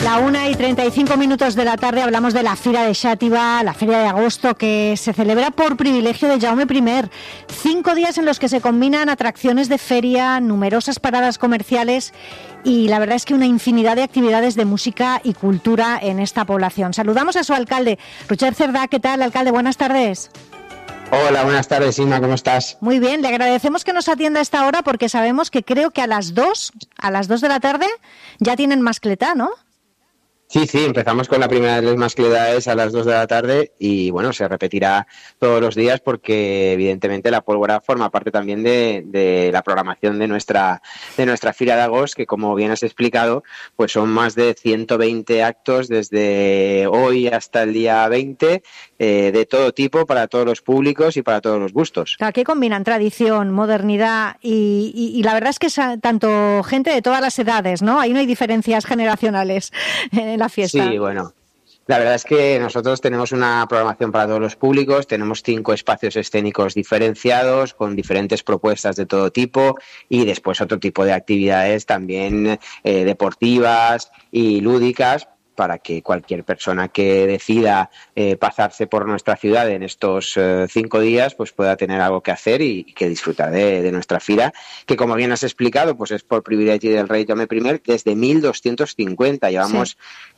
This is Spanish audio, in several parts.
1:35 de la tarde hablamos de la Fira de Xàtiva, la Feria de Agosto, que se celebra por privilegio de Jaume I. 5 días en los que se combinan atracciones de feria, numerosas paradas comerciales y la verdad es que una infinidad de actividades de música y cultura en esta población. Saludamos a su alcalde, Roger Cerdà. ¿Qué tal, alcalde? Buenas tardes. Hola, buenas tardes, Inma, ¿cómo estás? Muy bien, le agradecemos que nos atienda a esta hora porque sabemos que creo que a las 2 de la tarde ya tienen mascletá, ¿no? Sí, empezamos con la primera de las mascletades a las 2 de la tarde y bueno, se repetirá todos los días porque evidentemente la pólvora forma parte también de la programación de nuestra Fira de Agosto, que como bien has explicado, pues son más de 120 actos desde hoy hasta el día 20, de todo tipo, para todos los públicos y para todos los gustos. Aquí combinan tradición, modernidad y la verdad es que es tanto gente de todas las edades, ¿no? Ahí no hay diferencias generacionales en la fiesta. Sí, bueno, la verdad es que nosotros tenemos una programación para todos los públicos, tenemos 5 espacios escénicos diferenciados con diferentes propuestas de todo tipo y después otro tipo de actividades también deportivas y lúdicas, para que cualquier persona que decida pasarse por nuestra ciudad en estos 5 días pues pueda tener algo que hacer y que disfrutar de nuestra fira, que como bien has explicado pues es por privilegio del rey Jaume I desde 1250. Llevamos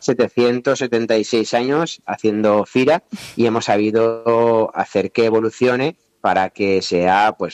776 años haciendo fira y hemos sabido hacer que evolucione para que sea pues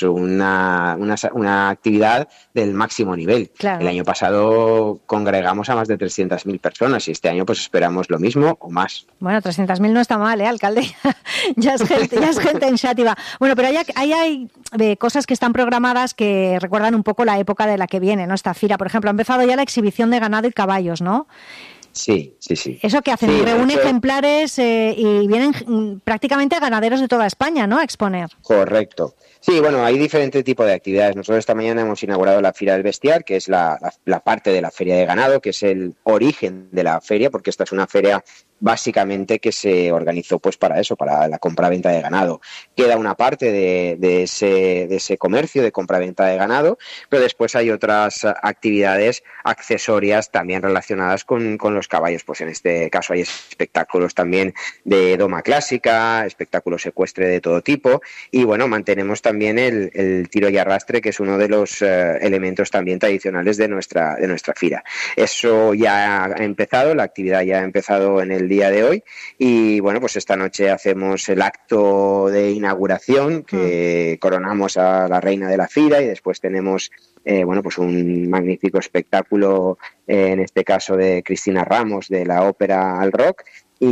una actividad del máximo nivel. Claro. El año pasado congregamos a más de 300.000 personas y este año pues esperamos lo mismo o más. Bueno, 300.000 no está mal, alcalde. ya es gente en Xàtiva. Bueno, pero hay cosas que están programadas que recuerdan un poco la época de la que viene, ¿no? Esta fira, por ejemplo, ha empezado ya la exhibición de ganado y caballos, ¿no? Sí. ¿Eso qué hacen? Reúne ejemplares y vienen prácticamente ganaderos de toda España, ¿no?, a exponer. Correcto. Sí, bueno, hay diferentes tipos de actividades. Nosotros esta mañana hemos inaugurado la Fira del Bestiar, que es la parte de la feria de ganado, que es el origen de la feria, porque esta es una feria básicamente que se organizó pues para eso, para la compra-venta de ganado. Queda una parte de ese comercio de compra-venta de ganado, pero después hay otras actividades accesorias también relacionadas con los caballos. Pues en este caso hay espectáculos también de doma clásica, espectáculos ecuestre de todo tipo y bueno, mantenemos también el tiro y arrastre, que es uno de los elementos también tradicionales de nuestra fira. Eso ya ha empezado, la actividad ya ha empezado en el día de hoy y bueno, pues esta noche hacemos el acto de inauguración, que coronamos a la reina de la fira y después tenemos pues un magnífico espectáculo, en este caso de Cristina Ramos, de la ópera al rock,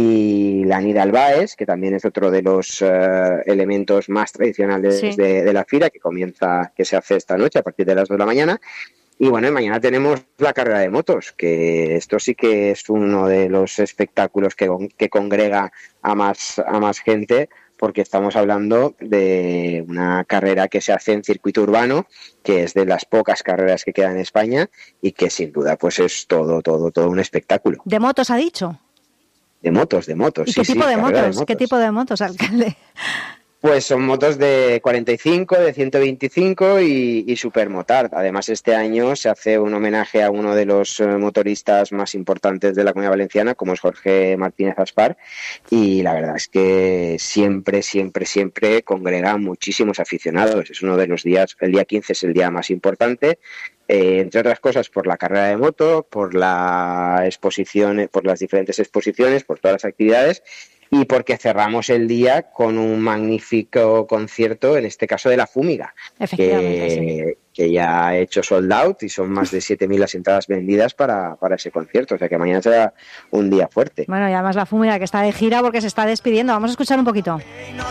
y la Nida Albaes, que también es otro de los elementos más tradicionales de la fira, que se hace esta noche a partir de las 2 de la mañana. Y bueno, mañana tenemos la carrera de motos, que esto sí que es uno de los espectáculos que congrega a más gente, porque estamos hablando de una carrera que se hace en circuito urbano, que es de las pocas carreras que quedan en España y que sin duda pues es todo un espectáculo. ¿De motos ha dicho? De motos. ¿Y qué tipo de motos? ¿Qué tipo de motos, alcalde? Pues son motos de 45, de 125 y supermotard. Además, este año se hace un homenaje a uno de los motoristas más importantes de la Comunidad Valenciana, como es Jorge Martínez Aspar, y la verdad es que siempre congrega muchísimos aficionados. Es uno de los días, el día 15 es el día más importante, entre otras cosas por la carrera de moto, por la exposición, por las diferentes exposiciones, por todas las actividades, y porque cerramos el día con un magnífico concierto, en este caso de La Fúmiga, que ya ha hecho sold out y son más de 7.000 las entradas vendidas para ese concierto, o sea que mañana será un día fuerte. Bueno, y además La Fúmiga, que está de gira porque se está despidiendo. Vamos a escuchar un poquito.